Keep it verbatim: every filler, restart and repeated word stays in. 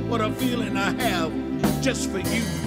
what a feeling I have just for you.